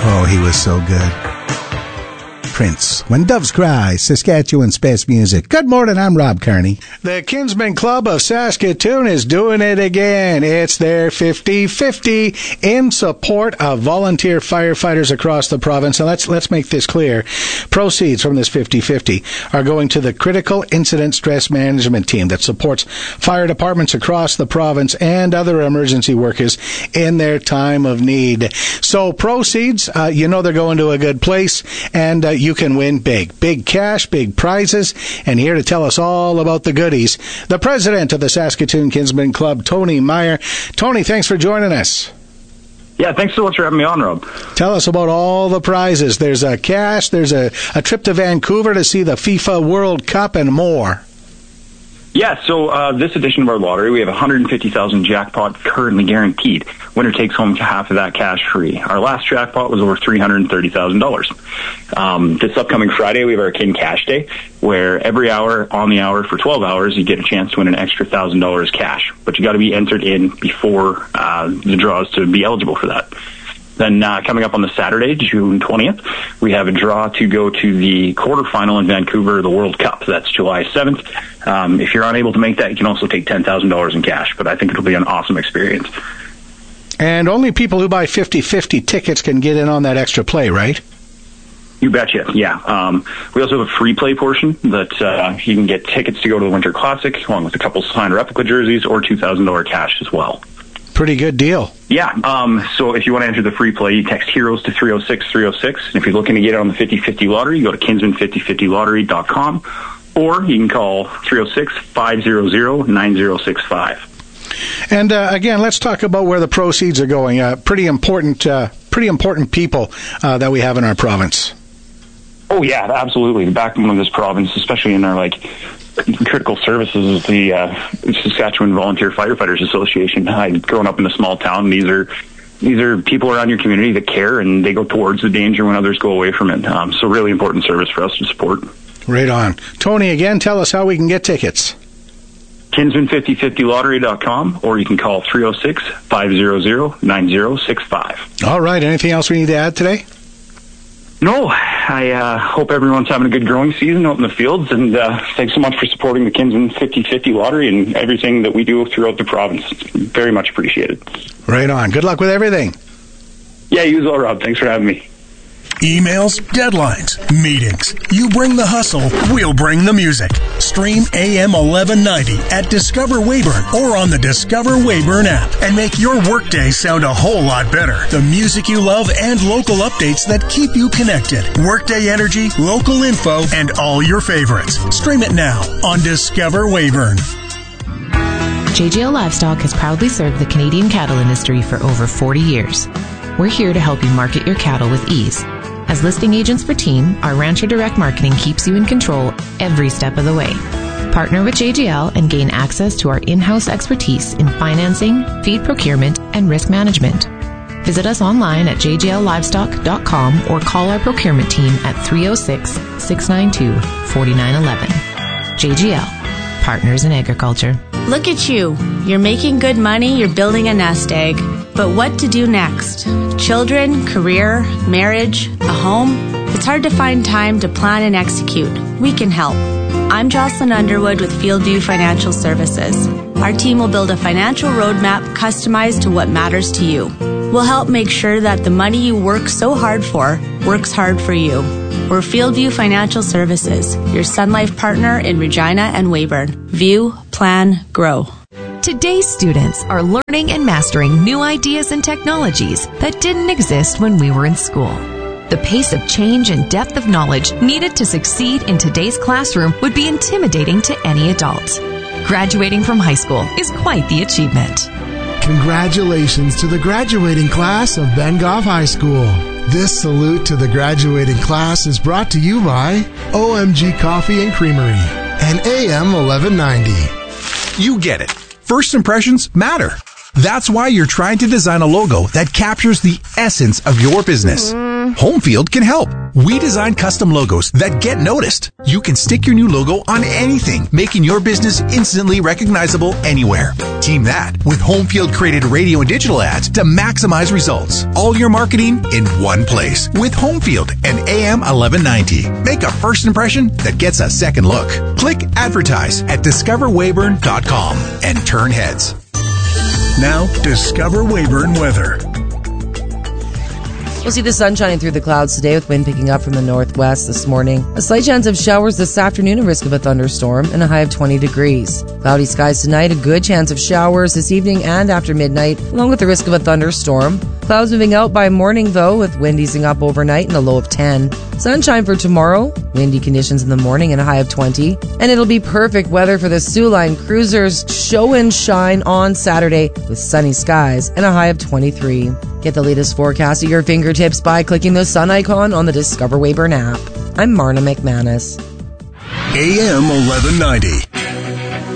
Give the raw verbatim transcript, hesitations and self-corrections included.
Oh, he was so good. Prince, When Doves Cry, Saskatchewan's best music. Good morning, I'm Rob Kearney. The Kinsmen Club of Saskatoon is doing it again. It's their fifty-fifty in support of volunteer firefighters across the province. And let's let's make this clear. Proceeds from this fifty-fifty are going to the Critical Incident Stress Management Team that supports fire departments across the province and other emergency workers in their time of need. So proceeds, uh, you know they're going to a good place, and uh, you can win big. Big cash, big prizes. And here to tell us all about the goodies, the president of the Saskatoon Kinsmen Club, Tony Meyer. Tony, thanks for joining us. Yeah, thanks so much for having me on, Rob. Tell us about all the prizes. There's a cash, there's a, a trip to Vancouver to see the FIFA World Cup, and more. Yeah, so uh, this edition of our lottery, we have one hundred fifty thousand jackpot currently guaranteed. Winner takes home half of that cash free. Our last jackpot was over three hundred thirty thousand dollars. Um, this upcoming Friday, we have our Kin Cash Day, where every hour on the hour for twelve hours, you get a chance to win an extra one thousand dollars cash. But you got to be entered in before uh, the draws to be eligible for that. Then uh, coming up on the Saturday, June twentieth, we have a draw to go to the quarterfinal in Vancouver, the World Cup. That's July seventh. Um, if you're unable to make that, you can also take ten thousand dollars in cash. But I think it'll be an awesome experience. And only people who buy fifty-fifty tickets can get in on that extra play, right? You betcha, yeah. Um, we also have a free play portion that uh, you can get tickets to go to the Winter Classic, along with a couple signed replica jerseys, or two thousand dollars cash as well. Pretty good deal. Yeah, um, so if you want to enter the free play, you text HEROES to three oh six three oh six. And if you're looking to get it on the fifty-fifty lottery, you go to kinsman fifty fifty lottery dot com, or you can call three oh six, five hundred, nine oh six five. And uh, again, let's talk about where the proceeds are going. Uh, pretty important, uh, pretty important people uh, that we have in our province. Oh yeah, absolutely. The backbone of this province, especially in our like critical services, is the uh, Saskatchewan Volunteer Firefighters Association. I've grown up in a small town. These are these are people around your community that care, and they go towards the danger when others go away from it. Um, so really important service for us to support. Right on. Tony, again, tell us how we can get tickets. kinsman fifty fifty lottery dot com, or you can call three oh six, five hundred, nine oh six five. All right. Anything else we need to add today? No, I uh, hope everyone's having a good growing season out in the fields, and uh, thanks so much for supporting the Kinsman fifty-fifty lottery and everything that we do throughout the province. It's very much appreciated. Right on. Good luck with everything. Yeah, you as well, Rob. Thanks for having me. Emails, deadlines, meetings. You bring the hustle, we'll bring the music. Stream A M eleven ninety at Discover Weyburn or on the Discover Weyburn app and make your workday sound a whole lot better. The music you love and local updates that keep you connected. Workday energy, local info, and all your favorites. Stream it now on Discover Weyburn. J G L Livestock has proudly served the Canadian cattle industry for over forty years. We're here to help you market your cattle with ease. As listing agents for Team, our Rancher Direct Marketing keeps you in control every step of the way. Partner with J G L and gain access to our in-house expertise in financing, feed procurement, and risk management. Visit us online at j g l livestock dot com or call our procurement team at three oh six, six nine two, four nine one one. J G L, Partners in Agriculture. Look at you. You're making good money, you're building a nest egg. But what to do next? Children, career, marriage, a home? It's hard to find time to plan and execute. We can help. I'm Jocelyn Underwood with Fieldview Financial Services. Our team will build a financial roadmap customized to what matters to you. We'll help make sure that the money you work so hard for works hard for you. We're Fieldview Financial Services, your Sun Life partner in Regina and Weyburn. View, plan, grow. Today's students are learning and mastering new ideas and technologies that didn't exist when we were in school. The pace of change and depth of knowledge needed to succeed in today's classroom would be intimidating to any adult. Graduating from high school is quite the achievement. Congratulations to the graduating class of Ben Goff High School. This salute to the graduating class is brought to you by O M G Coffee and Creamery and A M eleven ninety. You get it. First impressions matter. That's why you're trying to design a logo that captures the essence of your business. Homefield can help. We design custom logos that get noticed. You can stick your new logo on anything, making your business instantly recognizable anywhere. Team that with Homefield created radio and digital ads to maximize results. All your marketing in one place with Homefield and A M eleven ninety. Make a first impression that gets a second look. Click advertise at discover weyburn dot com and turn heads. Now, Discover Weyburn weather. We'll see the sun shining through the clouds today with wind picking up from the northwest this morning. A slight chance of showers this afternoon, a risk of a thunderstorm, and a high of twenty degrees. Cloudy skies tonight, a good chance of showers this evening and after midnight, along with the risk of a thunderstorm. Clouds moving out by morning, though, with wind easing up overnight and a low of ten. Sunshine for tomorrow, windy conditions in the morning and a high of twenty. And it'll be perfect weather for the Soo Line Cruisers Show and Shine on Saturday with sunny skies and a high of twenty-three. Get the latest forecast at your fingertips by clicking the sun icon on the Discover Weyburn app. I'm Marna McManus. A M eleven ninety.